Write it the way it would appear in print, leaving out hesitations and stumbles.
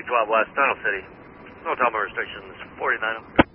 12 West, Tunnel City. No time restrictions, 49.